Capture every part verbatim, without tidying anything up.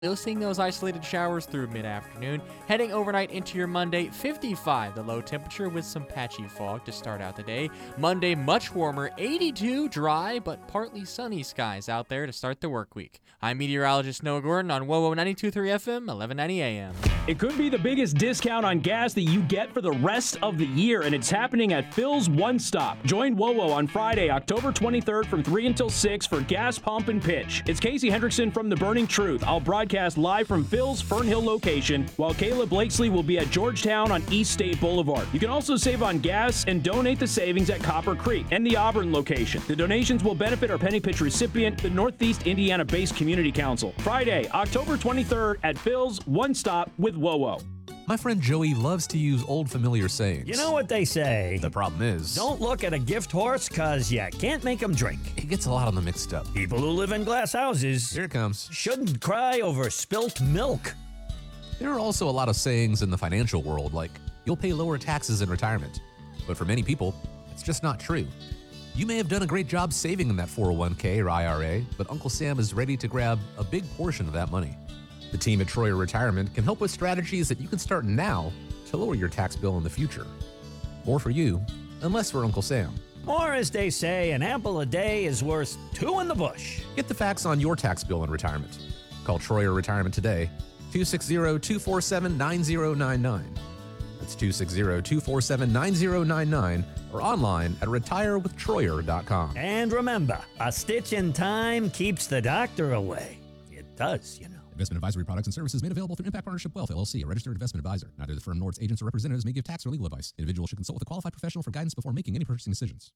You'll seeing those isolated showers through mid-afternoon. Heading overnight into your Monday, fifty-five, the low temperature with some patchy fog to start out the day. Monday, much warmer, eighty-two, dry, but partly sunny skies out there to start the work week. I'm meteorologist Noah Gordon on WOWO ninety-two point three F M, eleven ninety A M. It could be the biggest discount on gas that you get for the rest of the year, and it's happening at Phil's One Stop. Join WOWO on Friday, October twenty-third from three until six for Gas Pump and Pitch. It's Casey Hendrickson from The Burning Truth. I'll broadcast live from Phil's Fern Hill location, while Kayla Blakesley will be at Georgetown on East State Boulevard. You can also save on gas and donate the savings at Copper Creek and the Auburn location. The donations will benefit our Penny Pitch recipient, the Northeast Indiana-based Community Council. Friday, October twenty-third at Phil's One Stop with WOWO. My friend Joey loves to use old familiar sayings. You know what they say? The problem is, Don't look at a gift horse, cause you can't make them drink. he gets a lot of them mixed up. People who live in glass houses Here it comes. shouldn't cry over spilt milk. There are also a lot of sayings in the financial world, like, you'll pay lower taxes in retirement. But for many people, it's just not true. You may have done a great job saving in that four oh one k or I R A, but Uncle Sam is ready to grab a big portion of that money. The team at Troyer Retirement can help with strategies that you can start now to lower your tax bill in the future. More for you, and less for Uncle Sam. Or as they say, an apple a day is worth two in the bush. Get the facts on your tax bill in retirement. Call Troyer Retirement today, two six zero, two four seven, nine zero nine nine. That's two six zero, two four seven, nine zero nine nine, or online at retire with troyer dot com. And remember, a stitch in time keeps the doctor away. It does, you know. Investment advisory products and services made available through Impact Partnership Wealth, L L C, a registered investment advisor. Neither the firm nor its agents or representatives may give tax or legal advice. Individuals should consult with a qualified professional for guidance before making any purchasing decisions.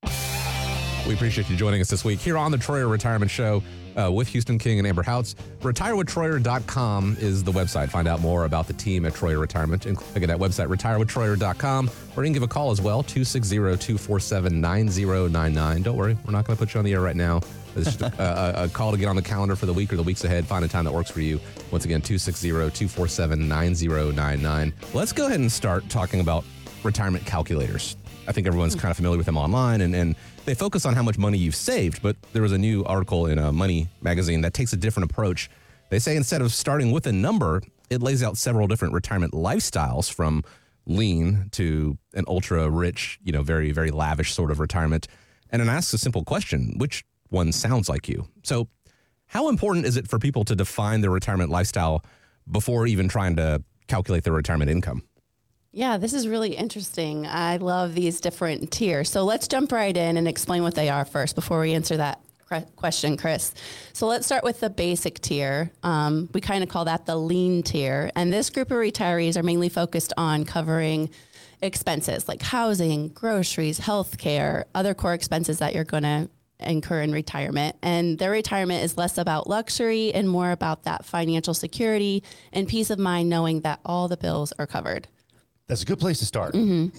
We appreciate you joining us this week here on the Troyer Retirement Show uh, with Houston King and Amber Houts. retire with troyer dot com is the website. Find out more about the team at Troyer Retirement. And click at that website, retire with troyer dot com, or you can give a call as well, two six zero, two four seven, nine zero nine nine. Don't worry, we're not going to put you on the air right now. It's just a, a, a call to get on the calendar for the week or the weeks ahead. Find a time that works for you. Once again, two six zero, two four seven, nine zero nine nine. Let's go ahead and start talking about retirement calculators. I think everyone's kind of familiar with them online, and, and they focus on how much money you've saved, but there was a new article in a Money magazine that takes a different approach. They say instead of starting with a number, it lays out several different retirement lifestyles, from lean to an ultra-rich, you know, very, very lavish sort of retirement. And it asks a simple question: which one sounds like you? So how important is it for people to define their retirement lifestyle before even trying to calculate their retirement income? Yeah, this is really interesting. I love these different tiers. So let's jump right in and explain what they are first before we answer that question, Chris. So let's start with the basic tier. Um, we kind of call that the lean tier. And this group of retirees are mainly focused on covering expenses like housing, groceries, healthcare, other core expenses that you're going to incur in retirement. And their retirement is less about luxury and more about that financial security and peace of mind knowing that all the bills are covered. That's a good place to start. Mm-hmm.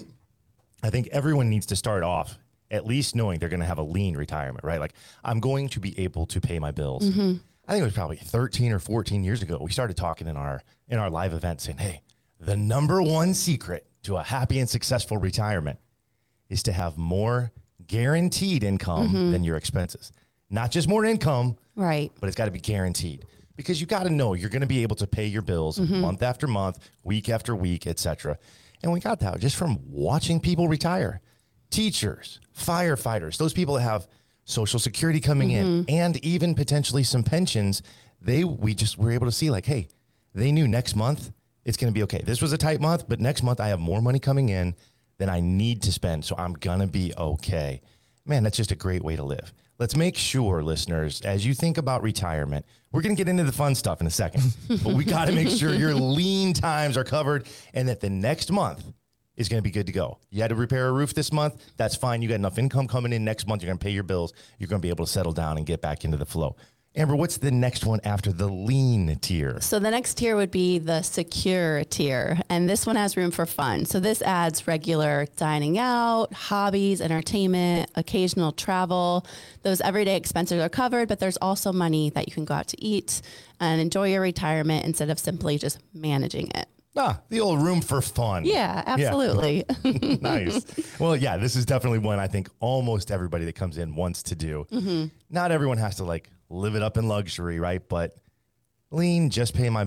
I think everyone needs to start off at least knowing they're going to have a lean retirement, right? Like, I'm going to be able to pay my bills. Mm-hmm. I think it was probably thirteen or fourteen years ago, we started talking in our in our live event saying, hey, the number one secret to a happy and successful retirement is to have more guaranteed income mm-hmm. than your expenses. Not just more income, right? But it's got to be guaranteed, because you got to know you're going to be able to pay your bills mm-hmm. month after month, week after week, et cetera. And we got that just from watching people retire. Teachers, firefighters, those people that have Social Security coming mm-hmm. in, and even potentially some pensions, they we just were able to see, like, hey, they knew next month it's going to be okay. This was a tight month, but next month I have more money coming in than I need to spend, so I'm going to be okay. Man, that's just a great way to live. Let's make sure, listeners, as you think about retirement, we're going to get into the fun stuff in a second, but we got to make sure your lean times are covered and that the next month is going to be good to go. You had to repair a roof this month. That's fine. You got enough income coming in next month. You're going to pay your bills. You're going to be able to settle down and get back into the flow. Amber, what's the next one after the lean tier? So the next tier would be the secure tier, and this one has room for fun. So this adds regular dining out, hobbies, entertainment, occasional travel. Those everyday expenses are covered, but there's also money that you can go out to eat and enjoy your retirement instead of simply just managing it. Ah, the old room for fun. Yeah, absolutely. Yeah. Nice. Well, yeah, this is definitely one I think almost everybody that comes in wants to do. Mm-hmm. Not everyone has to like live it up in luxury, right? But lean, just pay my